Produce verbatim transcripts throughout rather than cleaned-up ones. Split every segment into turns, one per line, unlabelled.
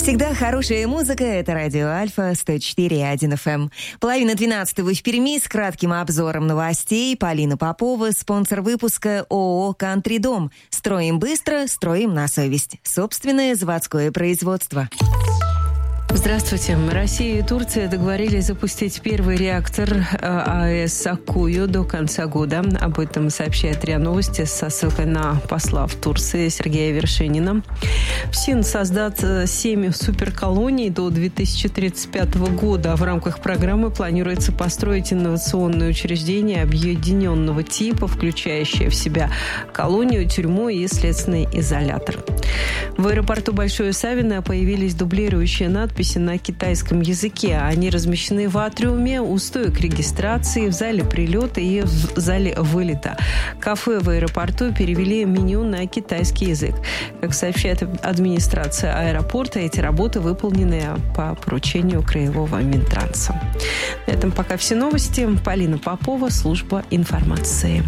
Всегда хорошая музыка — это радио Альфа сто четыре и один эф эм. Половина двенадцатого в Перми с кратким обзором новостей. Полина Попова, спонсор выпуска ООО «Кантри Дом». Строим быстро, строим на совесть. Собственное заводское производство.
Здравствуйте. Россия и Турция договорились запустить первый реактор АЭС «Аккую» до конца года. Об этом сообщает РИА Новости со ссылкой на посла в Турции Сергея Вершинина. ФСИН создаст семь суперколоний до две тысячи тридцать пятого года. В рамках программы планируется построить инновационные учреждения объединенного типа, включающие в себя колонию, тюрьму и следственный изолятор. В аэропорту Большое Савино появились дублирующие надписи на китайском языке. Они размещены в атриуме, у стоек регистрации, в зале прилета и в зале вылета. Кафе в аэропорту перевели меню на китайский язык. Как сообщает администрация аэропорта, эти работы выполнены по поручению Краевого Минтранса. На этом пока все новости. Полина Попова, служба информации.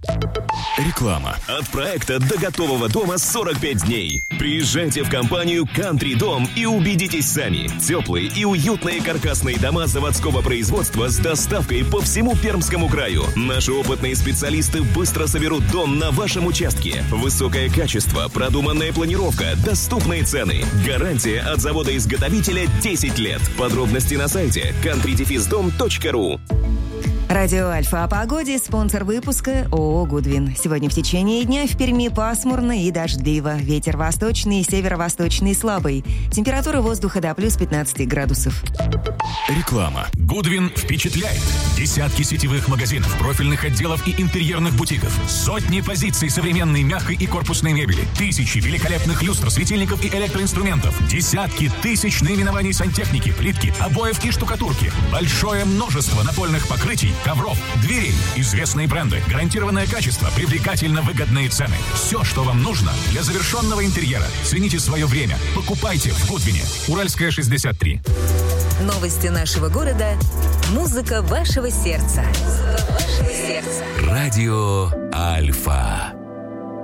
Реклама. От проекта до готового дома сорок пять дней. Приезжайте в компанию «Кантри Дом» и убедитесь сами. Теплые и уютные каркасные дома заводского производства с доставкой по всему Пермскому краю. Наши опытные специалисты быстро соберут дом на вашем участке. Высокое качество, продуманная планировка, доступные цены. Гарантия от завода-изготовителя десять лет. Подробности на сайте кантри дефис дом точка ру.
Радио Альфа о погоде, спонсор выпуска ООО «Гудвин». Сегодня в течение дня в Перми пасмурно и дождливо. Ветер восточный и северо-восточный слабый. Температура воздуха до плюс пятнадцать градусов.
Реклама. «Гудвин» впечатляет. Десятки сетевых магазинов, профильных отделов и интерьерных бутиков. Сотни позиций современной мягкой и корпусной мебели. Тысячи великолепных люстр, светильников и электроинструментов. Десятки тысяч наименований сантехники, плитки, обоев и штукатурки. Большое множество напольных покрытий, ковров, дверей, известные бренды, гарантированное качество, привлекательно выгодные цены. Все, что вам нужно для завершенного интерьера. Цените свое время. Покупайте в Гудвине. Уральская, шестьдесят три.
Новости нашего города. Музыка вашего сердца. Музыка вашего сердца.
Радио Альфа.